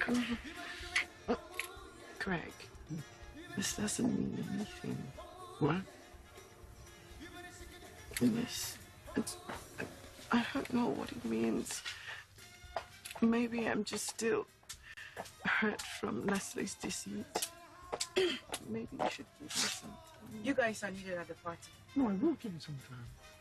Greg, this doesn't mean anything. What? I don't know what it means. Maybe I'm just still hurt from Leslie's deceit. Maybe you should give me some time. You guys are needed at the party. No, I will give you some time.